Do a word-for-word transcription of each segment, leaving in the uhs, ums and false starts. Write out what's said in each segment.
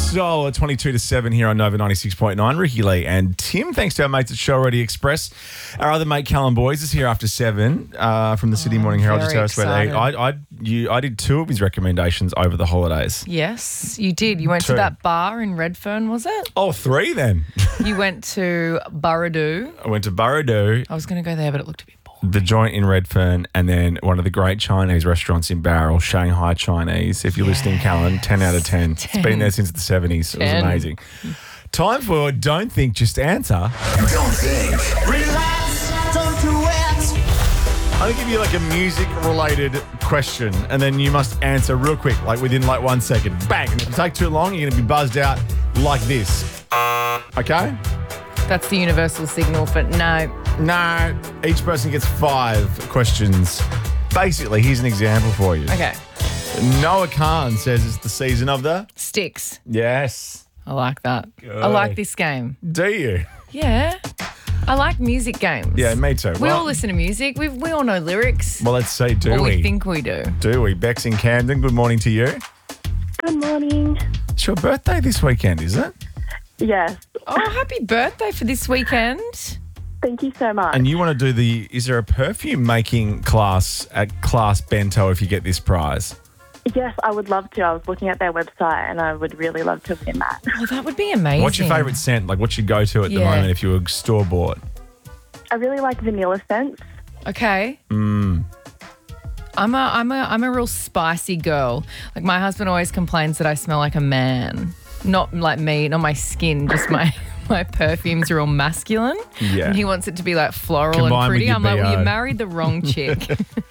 Soul at twenty-two to seven here on Nova ninety-six point nine. Ricky Lee and Tim. Thanks to our mates at Show Ready Express. Our other mate, Callum Boys, is here after seven uh, from the Sydney Oh, Morning Herald to very tell us where they. excited. I, I, you, I did two of his recommendations over the holidays. Yes, you did. You went Two. to that bar in Redfern, was it? Oh, three then. You went to Burradoo. I went to Burradoo, I was going to go there, but it looked a bit boring. the joint in Redfern, and then one of the great Chinese restaurants in Barrel, Shanghai Chinese. If you're listening, Callan, ten out of ten. It's been there since the seventies. It was ten. amazing. Time for Don't Think, Just Answer. Don't think. Relax, don't do it. I'm going to give you like a music-related question, and then you must answer real quick, like within like one second. Bang! And if you take too long, you're going to be buzzed out like this. Okay? That's the universal signal, but no. No. Each person gets five questions. Basically, here's an example for you. Okay. Noah Khan says it's the season of the... Sticks. Yes. I like that. Good. I like this game. Do you? Yeah. I like music games. Yeah, me too. We Well- all listen to music. We we all know lyrics. Well, let's see, do or we? we think we do. Do we? Bex in Camden, good morning to you. Good morning. It's your birthday this weekend, is it? Yes. Oh, happy birthday for this weekend. Thank you so much. And you want to do the, is there a perfume making class at Class Bento if you get this prize? Yes, I would love to. I was looking at their website and I would really love to win that. Oh, that would be amazing. What's your favourite scent? Like, what's your go-to at the Yeah. moment if you were store-bought? I really like vanilla scents. Okay. Mm. I'm a I'm a I'm a real spicy girl. Like my husband always complains that I smell like a man. Not like me, not my skin, just my my perfumes are all masculine. Yeah. And he wants it to be like floral Combined and with pretty. your I'm like, well, B O. you married the wrong chick.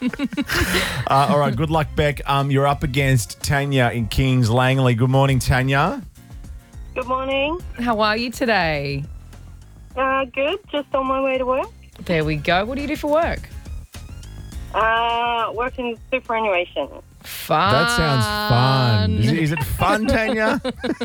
Uh, all right, good luck, Beck. Um, you're up against Tanya in Kings Langley. Good morning, Tanya. Good morning. How are you today? Uh, good. Just on my way to work. There we go. What do you do for work? Uh, work in superannuation. Fun. That sounds fun. Is it, is it fun, Tanya?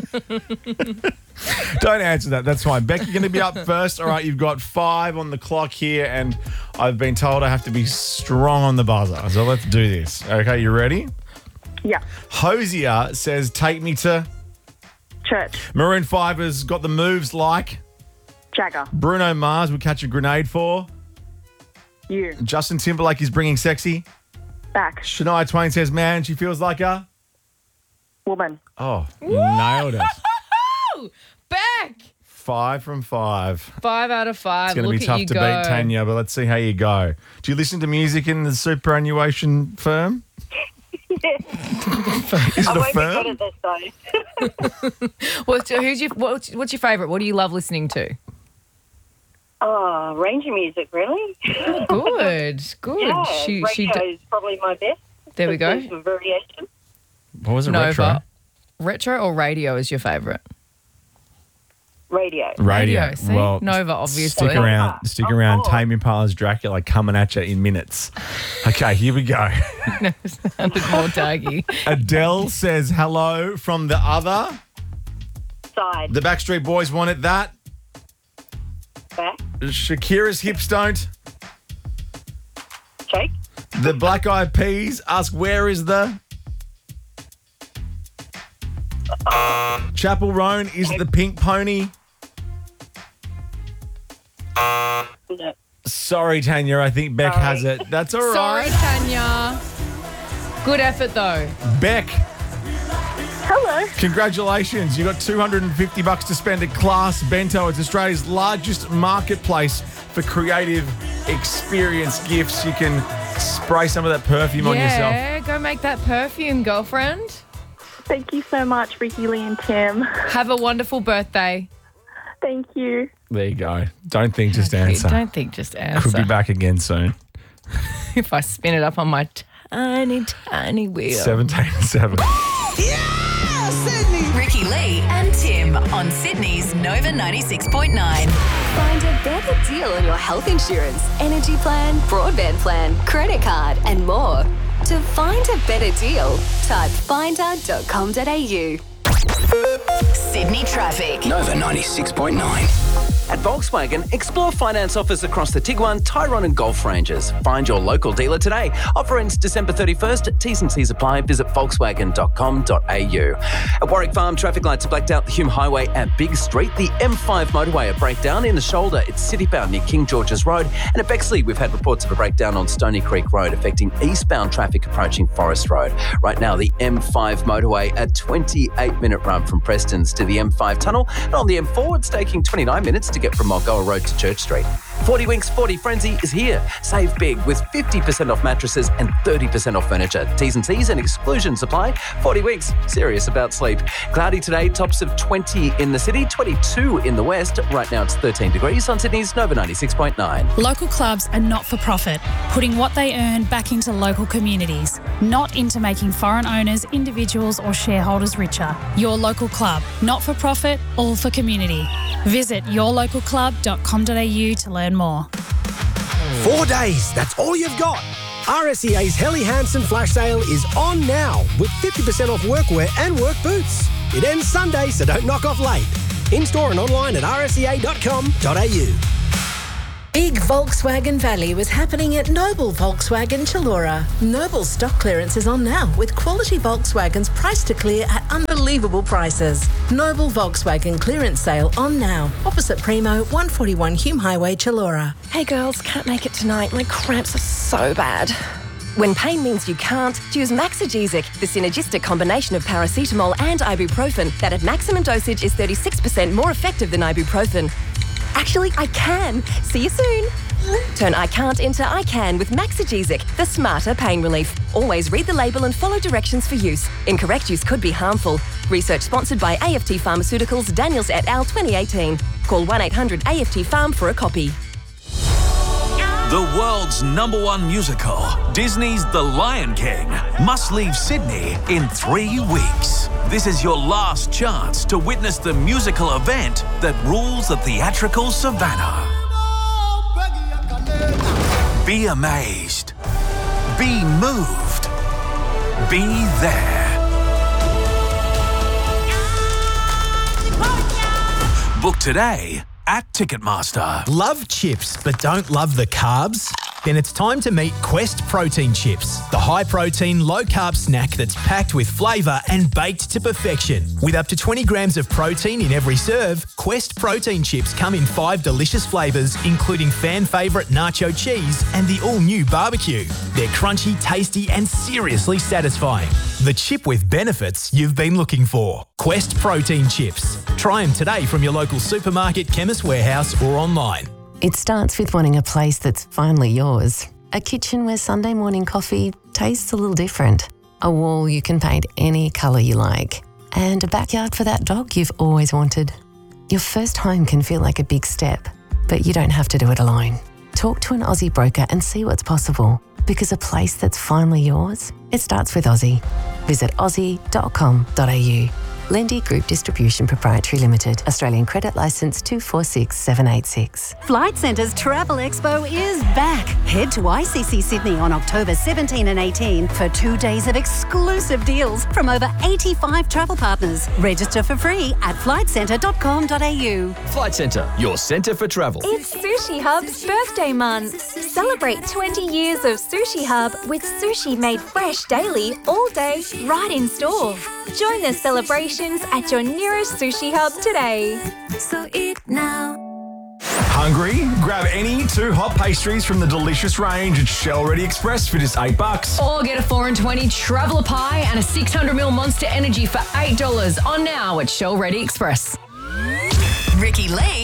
Don't answer that. That's fine. Beck, you're going to be up first. All right, you've got five on the clock here, and I've been told I have to be strong on the buzzer. So let's do this. Okay, you ready? Yeah. Hosier says, take me to... Church. Maroon five has got the moves like... Jagger. Bruno Mars would catch a grenade for... You. Justin Timberlake is bringing sexy. Back. Shania Twain says, man, she feels like a... Woman. Oh, nailed it. Woo! Back. Five from five. Five out of five. It's going to Look be at tough you to go. beat Tanya, but let's see how you go. Do you listen to music in the superannuation firm? Is it a firm? this though. What's your, who's your what's, what's your favourite? What do you love listening to? Oh, range of music, really? Good, good. Yeah, she, radio she d- is probably my best. There we go. There's some variation. What was it, Nova. retro? Retro or radio is your favourite? Radio. Radio. See? Well, Nova, obviously. Stick around. Stick Of around. course. Tame Impala's Dracula coming at you in minutes. Okay, here we go. Sounded more taggy. Adele says hello from the other. Side. The Backstreet Boys wanted that. Back. Shakira's hips don't. Shake. The Black Eyed Peas ask where is the... Chapel Roan is the pink pony. No. Sorry, Tanya. I think Beck Sorry. has it. That's all Sorry, right. Tanya. Good effort, though. Beck, Hello. congratulations. You got two hundred fifty bucks to spend at Class Bento. It's Australia's largest marketplace for creative experience gifts. You can spray some of that perfume on yourself. Yeah, go make that perfume, girlfriend. Thank you so much, Ricky Lee and Tim. Have a wonderful birthday. Thank you. There you go. Don't think, just answer. Don't think, just answer. Could be back again soon. If I spin it up on my tiny, tiny wheel. seventeen and seven. Ricky Lee and Tim on Sydney's Nova ninety-six point nine. Find a better deal on your health insurance, energy plan, broadband plan, credit card, and more. To find a better deal, type finder dot com dot a u. Sydney traffic. Nova ninety-six point nine. At Volkswagen, explore finance offers across the Tiguan, Tyrone and Golf ranges. Find your local dealer today. Offer ends December thirty-first. T's and C's apply. Visit volkswagen dot com dot a u. At Warwick Farm, traffic lights are blacked out the Hume Highway at Big Street. The M five motorway, a breakdown in the shoulder. It's city-bound near King George's Road. And at Bexley, we've had reports of a breakdown on Stony Creek Road affecting eastbound traffic approaching Forest Road. Right now, the M five motorway, a twenty-eight minute run from Preston's to the M five tunnel. And on the M four, it's taking twenty-nine minutes to get from Mulgoa Road to Church Street. forty Winks forty Frenzy is here. Save big with fifty percent off mattresses and thirty percent off furniture. T's and C's and exclusions apply. forty Winks, serious about sleep. Cloudy today, tops of twenty in the city, twenty-two in the west. Right now it's thirteen degrees on Sydney's Nova ninety-six point nine. Local clubs are not for profit, putting what they earn back into local communities, not into making foreign owners, individuals or shareholders richer. Your local club, not for profit, all for community. Visit your local club dot com dot a u to learn more. Four days, that's all you've got. R S E A's Helly Hansen flash sale is on now with fifty percent off workwear and work boots. It ends Sunday, so don't knock off late. In-store and online at r s e a dot com dot a u. Big Volkswagen value is happening at Noble Volkswagen Chilura. Noble stock clearance is on now with quality Volkswagens priced to clear at unbelievable prices. Noble Volkswagen clearance sale on now. Opposite Primo, one forty-one Hume Highway, Chilura. Hey girls, can't make it tonight. My cramps are so bad. When pain means you can't, choose Maxigesic, the synergistic combination of paracetamol and ibuprofen that at maximum dosage is thirty-six percent more effective than ibuprofen. Actually, I can. See you soon. Turn I can't into I can with Maxigesic, the smarter pain relief. Always read the label and follow directions for use. Incorrect use could be harmful. Research sponsored by A F T Pharmaceuticals, Daniels et al. twenty eighteen. Call one eight hundred A F T Pharm for a copy. The world's number one musical, Disney's The Lion King, must leave Sydney in three weeks. This is your last chance to witness the musical event that rules the theatrical savannah. Be amazed. Be moved. Be there. Book today at Ticketmaster. Love chips but don't love the carbs? Then it's time to meet Quest Protein Chips, the high-protein, low-carb snack that's packed with flavour and baked to perfection. With up to twenty grams of protein in every serve, Quest Protein Chips come in five delicious flavours, including fan favourite nacho cheese and the all-new barbecue. They're crunchy, tasty and seriously satisfying. The chip with benefits you've been looking for. Quest Protein Chips. Try them today from your local supermarket, Chemist Warehouse or online. It starts with wanting a place that's finally yours. A kitchen where Sunday morning coffee tastes a little different. A wall you can paint any colour you like. And a backyard for that dog you've always wanted. Your first home can feel like a big step, but you don't have to do it alone. Talk to an Aussie broker and see what's possible. Because a place that's finally yours, it starts with Aussie. Visit aussie dot com dot a u. Lendy Group Distribution Proprietary Limited. Australian Credit Licence two four six seven eight six. Flight Centre's Travel Expo is back. Head to I C C Sydney on October seventeenth and eighteenth for two days of exclusive deals from over eighty-five travel partners. Register for free at flight centre dot com dot a u. Flight Centre, your centre for travel. It's Sushi Hub's birthday month. Celebrate twenty years of Sushi Hub with sushi made fresh daily, all day, right in store. Join the celebrations at your nearest Sushi Hub today. So eat now. Hungry? Grab any two hot pastries from the delicious range at Shell Ready Express for just eight bucks. Or get a four and twenty Traveller Pie and a six hundred milliliter Monster Energy for eight dollars on now at Shell Ready Express. Ricky Lee